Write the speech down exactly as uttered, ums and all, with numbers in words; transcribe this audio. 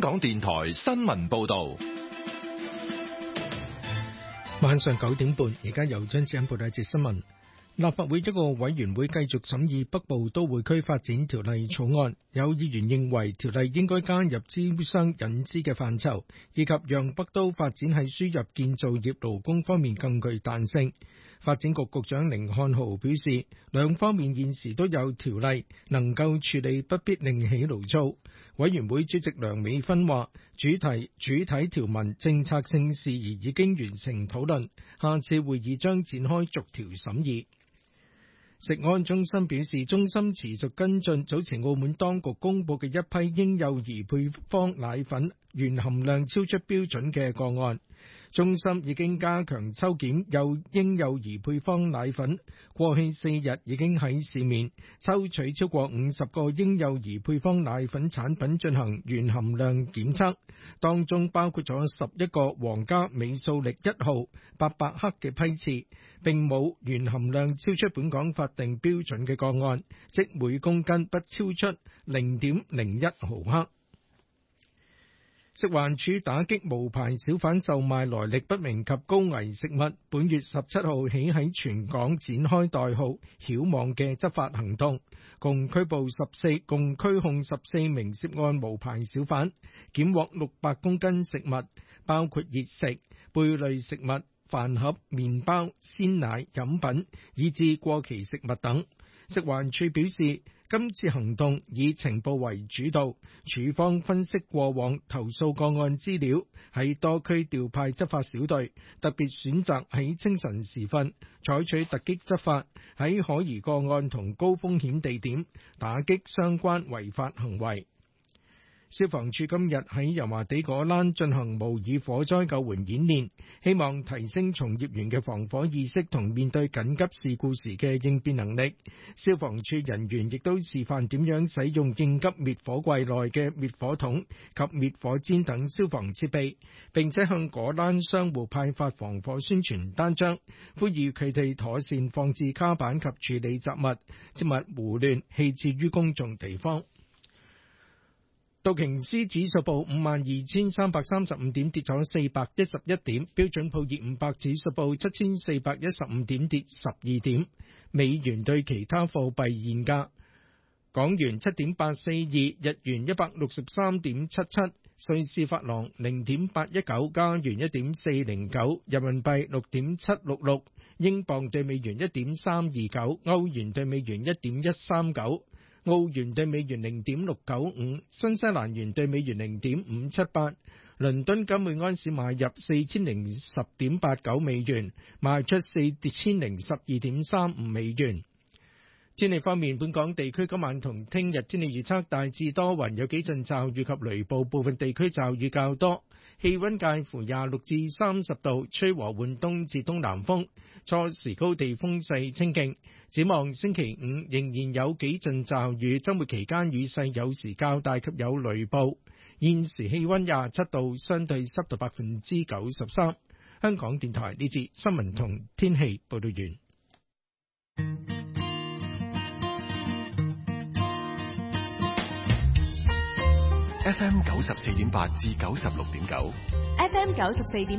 港電台新聞報道。 晚上九點半，而家由張子欣報道一節新聞。立法會一個委員會繼續審議北部都會區發展條例草案，有議員認為條例應該加入招商引資嘅範疇，以及讓北都發展喺輸入建造業勞工方面更具彈性。發展局局長甯漢豪表示，兩方面現時都有條例能夠處理，不必另起爐灶。委員會主席梁美芬話，主題主體條文政策性事宜已經完成討論，下次會議將展開逐條審議。食安中心表示，中心持續跟進早前澳門當局公布嘅一批嬰幼兒配方奶粉原含量超出標準嘅個案。中心已經加強抽檢有嬰幼兒配方奶粉，過去四日已經喺市面抽取超過五十個嬰幼兒配方奶粉產品進行原含量檢測，當中包括咗十一個皇家美素力一號八百克嘅批次，並冇原含量超出本港法定標準嘅個案，即每公斤不超出零點零一毫克。食環署打擊無牌小販售賣來歷不明及高危食物，本月十七號起喺全港展開代號曉網嘅執法行動，共拘捕十四，共拘控十四名涉案無牌小販，檢獲六百公斤食物，包括熱食、貝類食物、飯盒、麵包、鮮奶、飲品，以至過期食物等。食環署表示，今次行動以情報為主導，署方分析過往投訴個案資料，喺多區調派執法小隊，特別選擇喺清晨時分採取突擊執法，喺可疑個案同高風險地點打擊相關違法行為。消防處今日喺油麻地果欄進行模擬火災救援演練，希望提升從業員嘅防火意識同面對緊急事故時嘅應變能力。消防處人員亦都示範點樣使用應急滅火櫃內嘅滅火筒及滅火氈等消防設備，並且向果欄商戶派發防火宣傳單張，呼籲佢哋妥善放置卡板及處理雜物，切勿胡亂棄置於公眾地方。道瓊斯指數報五萬二千三百三十五點，跌咗四百一十一點。標準普爾五百指數報七千四百一十五點，跌十二點。美元對其他貨幣現價：港元七點八四二，日元一百六十三點七七，瑞士法郎零點八一九，加元一點四零九，人民幣六點七六六，英鎊對美元一點三二九，歐元對美元一點一三九。澳元對美元零點六九五，新西蘭元對美元零點五七八，倫敦金每安士買入四千零十點八九美元，賣出四千零十二點三五美元。天氣方面，本港地區今晚同聽日天氣預測大致多雲，有幾陣驟雨及雷暴，部分地區驟雨較多，氣溫介乎廿六至三十度，吹和緩東至東南風，初時高地風勢清勁。展望星期五仍然有幾陣驟雨，週末期間雨勢有時較大及有雷暴。現時氣溫廿七度，相對濕度百分之九十三。香港電台呢節新聞同天氣報道完。 F M 九十四點八至九十六點九，F M 九十四點